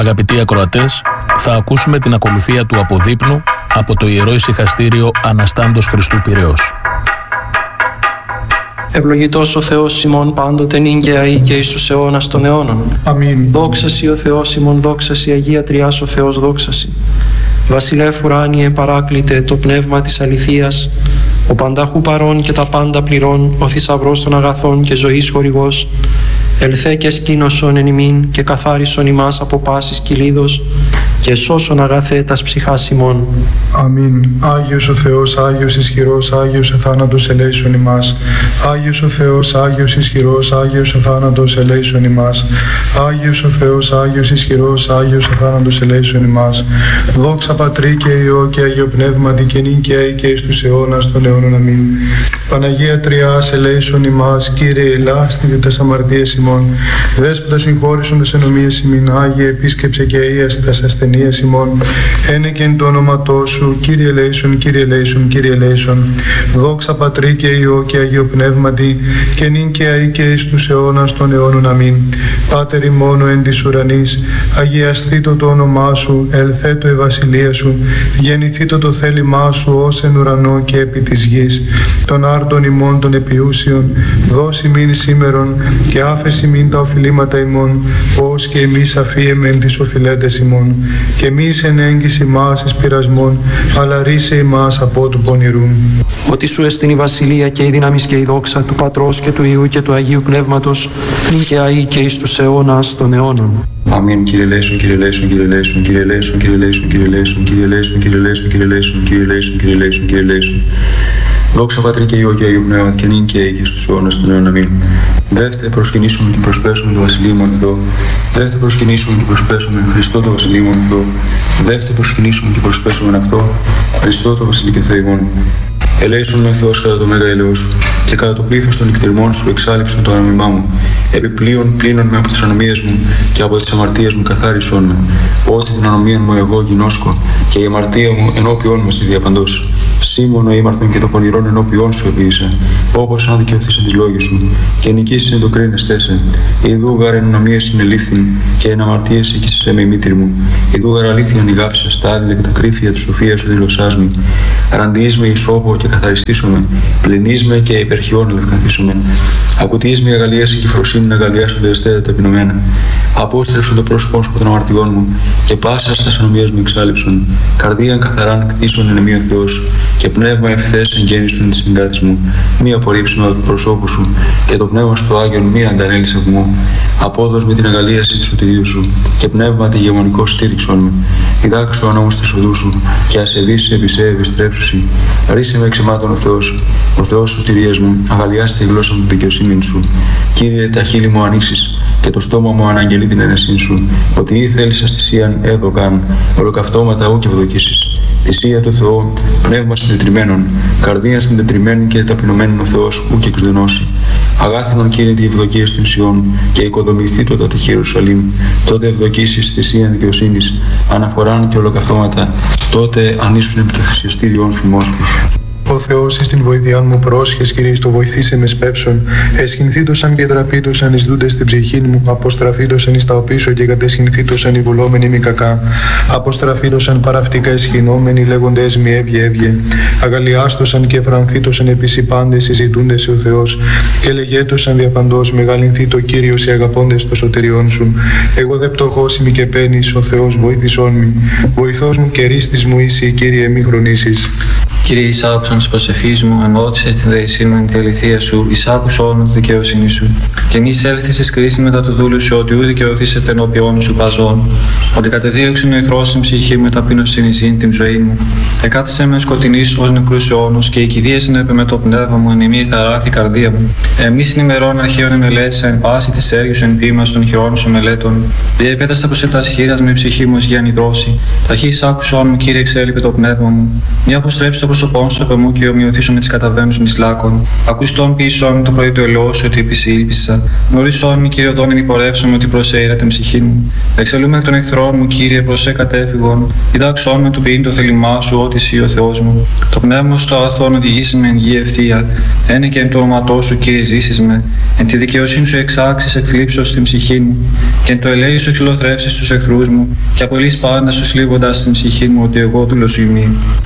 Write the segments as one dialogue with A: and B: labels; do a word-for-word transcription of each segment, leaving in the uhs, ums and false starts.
A: Αγαπητοί ακροατές, θα ακούσουμε την ακολουθία του αποδείπνου από το Ιερό Ησυχαστήριο Αναστάντος Χριστού Πειραιώς.
B: Ευλογητός ο Θεός ημών πάντοτε νυν και αεί και εις τους αιώνας των αιώνων.
C: Αμήν.
B: Δόξα σοι ο Θεός ημών, δόξα σοι Αγία Τριάς ο Θεός, δόξα σοι. Βασιλεύ ουράνιε παράκλητε το πνεύμα της αληθείας, ο πανταχού παρών και τα πάντα πληρών, ο θησαυρός των αγαθών και ζωής χορηγός, ελθέ και σκήνωσον εν ημίν και καθάρισον ημάς από πάσης κυλίδος και σώσον αγαθέ τας ψυχάς ημών.
C: Αμήν. Άγιος ο Θεός, Άγιος ισχυρός, Άγιος εθάνατος ελέησον ημάς. Άγιος ο Θεός, Άγιος ισχυρός, Άγιος εθάνατος ελέησον ημάς. Άγιος ο Θεός, Άγιος ισχυρός, Άγιος εθάνατος ελέησον ημάς. Δόξα Πατρί και Υιό και Αγίο Πνεύματι και νυν και αεί και εις τους αιώνας των αιώνων. Αμήν. Παναγία Τριάς ελέησον ημάς. Κύριε ελάστητε τας αμαρτίες ημών. Δέσποτα συγχώρησον τας ενομίες ημίν. Άγιε επίσκεψε και αΐασε τας ασθενείες ημών. Ένε και εν το όνοματό σου. Κύριε ελέησον, Κύριε ελέησον, Κύριε ελέησον. Δόξα Πατρί και Υιό και Αγίο Πνεύματι και νυν και αεί και εις τους αιώνας των αιώνων. Αμήν. Πάτερ ημών εν της ουρανής, αγιασθήτω το όνομά σου, ελθέτω η βασιλεία σου, γεννηθήτω το θέλημά σου ως εν ουρανό και επί της γης. Των άρτων ημών των επιούσιων, δώσει μην σήμερον και άφεση μην τα οφειλήματα ημών, ως και εμείς αφίεμεν τις οφειλέτες ημών. Και μη εν έγκυση μας εις πειρασμών, αλλά ρίσε ημάς από του πονηρού.
B: Ότι σου εστιν η βασιλεία και η δύναμις και η δόξα του Πατρός και του Υιού και του Αγίου Πνεύματος, νυν και αεί και εις τους αιώνας των αιώνων.
D: Αμήν. Κύριε ελέησον, Κύριε ελέησον, Κύριε ελέησον, Κύριε ελέησον, Κύριε ελέησον, Κύριε ελέησον, Κύριε ελέησον, Κύριε ελέησον, Κύριε ελέησον, Κύριε ελέησον, Κύριε ελέησον, Κύριε ελέησον. Δόξα Πατρί και Υιό και Αγίου Πνεύματι και νυν και αεί και στους αιώνας των αιώνων. Αμήν. Δεύτε προσκυνήσουμε και προσπέσουμε το Βασιλείο μου Θεό. Δεύτε προσκυνήσουμε και προσπέσουμε Χριστό το Βασιλείο μου Θεό. Δεύτε προσκυνήσουμε και προσπέσουμε αυτό Χριστό το Βασιλείο και Θεό ημών. Ελέησον με Θεός κατά το μέγα ελαιός σου και κατά το πλήθος των νυχτηρμών σου εξάλειψον το αναμιμά μου. Επιπλέον πλύνον με από τις ανομίες μου και από τις αμαρτίες μου καθάρισον με. Ότι την ανομία μου εγώ γινώσκω και η αμαρτία μου ενώπιόν μου στη διαπαντός. Σήμωνο ήμαρτον και το πονηρόν ενώπιόν σου επίησα, όπως αν δικαιωθείς τις λόγες σου και νικήσεις εν το κρίνεστέ σε. Ιδού γάρ εν ανομίες συνελήφθην και εν αμαρτίες εκείσαι με η μήτρη μου. Ιδού γάρ αλήθεια νιγάψα στα άδειλα και τα κρύφια της σοφίας σου δηλωσάς με. Ραντιείς με ισόπο και καθαριστήσομαι, πλυνείς με και υπερχιών λευκαθίσομαι. Ακουτείς με αγαλίαση και φροσύνη να αγαλιάσονται εστέτα ταπεινωμένα. Απόστρεψον το πρόσωπό σου από των αμαρτιών μου και πάσα στα ανομίες μου εξάλειψον. Καρδίαν καθαράν κτίσον εν εμεί ο Θεός και πνεύμα ευθές εγγέννησον της συγκάτης μου. Μη απορρίψουμε από το προσώπου σου και το πνεύμα σου το Άγιον μη αντανέλησε από μου. Απόδος με την αγαλίαση του σωτηρίου σου και πνεύμα τη γεμονικό στήριξον με. Διδάξω ανόμως της οδού σου και ασεβείς επί σε επιστρέψουσι. Ρίσε με εξαιμάτων ο Θεός, ο Θεός σωτηρίας μου, αγαλιάστε τη γλώσσα μου τη δικαιοσύνη σου. Κύριε, τα χείλη μου ανοίξεις και το στόμα μου αναγγελεί την αίρεσή σου, ότι ή θέλεις αστησίαν έδωκαν, ολοκαυτώματα ού και ευδοκίσεις. Θυσία του Θεού, πνεύμα συντετριμένων, καρδία συντετριμένη και ταπεινωμένων ο Θεός ού και εξδενώσει. Αγάθινον Κύριε τη ευδοκία στην Σιών και οικοδομηθεί το τη Ιερουσαλήμ, τότε ευδοκίσεις θυσίαν δικαιοσύνης, αναφοράν και ολοκαυτώματα, τότε ανήσουν επί το θυσιαστήριόν σου μόσχους.
C: Ο Θεός εις την βοήθειά μου πρόσχες, Κύριε, στο βοηθήσε με σπεύσον. Εσχυνθήτωσαν και τραπήτωσαν εις δούντες στην ψυχή μου. Αποστραφήτωσαν εις τα οπίσω και κατεσχυνθήτωσαν οι βουλόμενοι μη κακά. Αποστραφήτωσαν παραυτικά εσχυνόμενοι λέγοντες μη έβγε έβγε. Αγαλιάστωσαν και φρανθήτωσαν επίσης οι πάντες συζητούντες ο Θεός. Και λεγέτωσαν διαπαντός μεγαλυνθεί το Κύριος οι αγαπώντες το σωτηριών σου. Εγώ δε πτωχός ημι και παίρνεις, ο Θεός βοήθησόν μη. Βοηθός μου και ρίστης μου είσαι, Κύριε, μη χρονίσεις.
E: Κύριε, εις άκουσον της προσευχής μου, ενώτησε την δεησή μου εν τη αληθεία σου, εις άκουσον τη δικαιοσύνη σου. Και μη εισέλθεις εις κρίση μετά του δούλου σου, ότι ου δικαιωθήσετε ενώπιόν σου παζών. Ότι κατεδίωξεν ο εχθρός στην ψυχή μου, ταπείνωσιν εις γήν την ζωή μου. Εκάθισε με σκοτεινής ως νεκρούς αιώνους, και η κηδεία συνέπε με το πνεύμα μου, εν ημί χαράθη καρδία μου. Εμείς στην ημερών αρχαίων εμελέτησα, εν πάση της έργης εν ποίημας των χειρών σου μελέτων. Διεπέταστα προς τα σχήρας με ψυχή μου ως γέννη δρόση. Ταχύς άκουσον μου, Κύριε, εξέλιπε το πνεύμα μου. Μη αποστρέψει το πρόσωπό σου από μου και ομοιωθήσω με τις καταβαίνουσιν εις λάκων. Ακουστόν ποιησόν μου το πρωί του ελαιός σου, ότι επισήλπισα. Γνωρίσόν μου, Κύριε, οδόν εν υπορεύσομαι ότι προσέειρα την ψυχή μου. Εξελούμε εκ των εχθρών εχθρό μου, Κύριε, προς σε κατέφυγον. Διδάξόν με του ποιήν το θέλημά σου, ότι εσύ ο Θεός μου. Το πνεύμα στο αγαθόν οδηγήσει με εν γη ευθεία. Ένε και εν το όνοματό σου, Κύριε, ζήσεις με. Εν τη δικαιοσύνη σου εξάξεις εκθλίψεως στην ψυχή μου. Και εν το ελέη σου εξυλοθρεύσεις τους εχθρούς μου. Και απολύς πάντα σου σλίβοντας στην ψυχή μου, ότι εγώ δούλος ημί.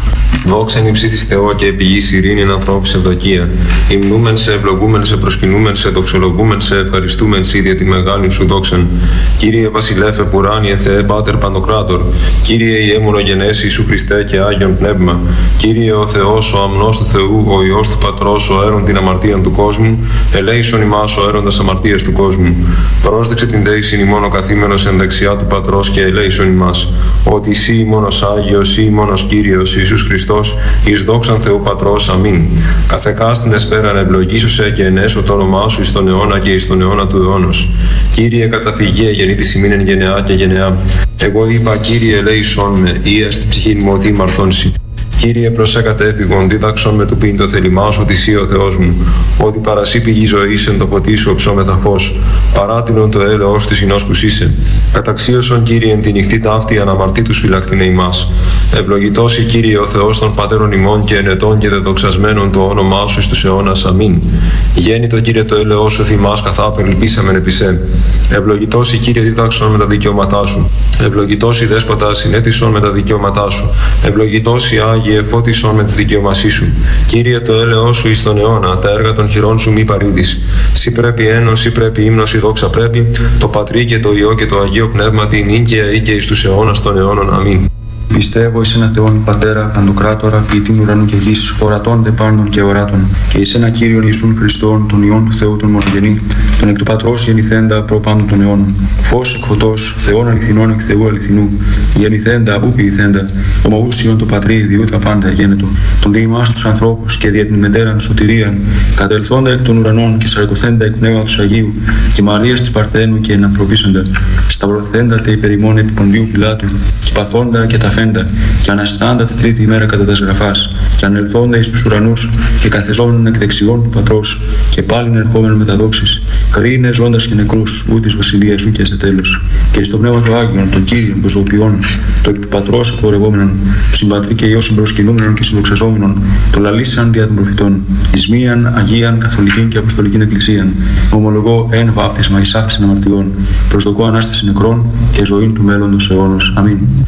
F: Δόξα εν ύψης Θεό και πηγής ειρήνη εν ανθρώπου ευδοκία. Υμνούμεν σε, ευλογούμεν σε, προσκυνούμεν σε, δοξολογούμεν σε, ευχαριστούμεν σε για τη μεγάλη σου δόξαν. Κύριε Βασιλέφε Πουράνιε Θεέ Πάτερ Παντοκράτορ. Κύριε η έμονογενές Ιησού Χριστέ και Άγιον Πνεύμα. Κύριε ο Θεός, ο αμνός του Θεού, ο Υιός του Πατρός, ο έρων την αμαρτίαν του κόσμου. Ελέησον ημάς ο έροντας αμαρτίας του κόσμου. Πρόσδεξε την δέησιν ημών ο καθήμενος εν δεξιά του Πατρός και ελέησον ημάς. Ότι εσύ μόνος Άγιος, ή μόνος Κύριος Ιησούς Χριστός, εις δόξαν Θεού Πατρός, αμήν. Καθεκάστην πέραν ευλογήσουσε και ενέσω το όνομά σου εις τον αιώνα και εις τον αιώνα του αιώνος. Κύριε καταφυγέ γεννήτης ημίν εν γενεά και γενεά. Εγώ είπα, Κύριε ελέησον με, ή στην ψυχή μου ότι μαρθώνσει. Κύριε προσέ κατέφυγον, δίδαξον με του πίν το θέλημά σου, ότι εσύ ο Θεός μου. Ότι παρασύ πηγή ζωής εν το ποτί σου οψόμεθα φως. Παράτηνον το έλεος της ινόσκους είσαι. Καταξίωσον, Κύριε, εν τη νυχτή ταύτη αναμαρτήτους φυλακτήνε ημάς. Ευλογητός η Κύριε ο Θεός των πατέρων ημών και ενετών και δεδοξασμένων το όνομά σου εις τους αιώνας. Αμήν. Γέννητο, Κύριε, το έλεος σου θυμάς καθά περιλυπήσαμεν επί σε. Ευλογητός η Κύριε δίδαξον με τα δικαιώματά σου. Ευλογητός η Δέσποτα συνέτησον με τα δικαιώματά σου. Ευλογητός η Άγιε φώτισον με τις δικαιωμασί σου. Κύριε, το έλεος σου εις τον αιώνα, τα έργα των χειρών σου μη παρήδεις. Σύ πρέπει ένος, σύ πρέπει ύμνος, η δόξα πρέπει, το Πατρί και το Υιό και το Αγίο Πνεύμα την νίκαια ή και εις τους αιώνας των αιώνων. Αμήν.
E: Πιστεύω εις ένα Θεόν Πατέρα, Παντοκράτορα, ποιητήν ουρανού και γης, ορατών δε πάντων και οράτων, και εις ένα Κύριον Ιησούν Χριστόν, τον Υιόν του Θεού τον μονογενή, τον εκ του Πατρός γεννηθέντα προ πάντων των αιώνων. Φως εκ φωτός, Θεόν αληθινών εκ Θεού αληθινού, γεννηθέντα ου ποιηθέντα, ομοούσιον το Πατρί διού τα πάντα γένετο, τον δι' ημάς τους ανθρώπους και δια την μετέραν σωτηρίαν, κατελθόντα εκ των ουρανών και σαρκωθέντα εκ πνεύματος Αγίου, και Μαρίας της Παρθένου και ενανθρωπίσαντα, σταυρωθέντα τε υπερημών επί Ποντίου Πιλάτου, και παθόντα και τα φέντα, και αναστάντα τη τρίτη ημέρα κατά τας γραφάς, και ανελθόντα εις τους ουρανούς, και καθεζόμενον εκ δεξιών του Πατρός, και πάλιν ερχόμενον με τα δόξης, κρίνε ζώντας και νεκρούς, ού της βασιλείας σου και σε τέλος. Και εις το πνεύμα του Άγιον, τον Κύριον, τον ζωοποιών, το εκ του Πατρός εκπορευόμενον, συμπατρί και Υιός συμπροσκυνούμενον και συνδοξαζόμενον, το λαλήσαν δια των προφητών, εις μίαν Αγίαν Καθολικήν και Αποστολικήν Εκκλησίαν, ομολογώ εν βάπτισμα εις άφησιν αμαρτιών, προσδοκώ ανάσταση νεκρών και ζωήν του μέλλοντος αιώνος. Αμήν.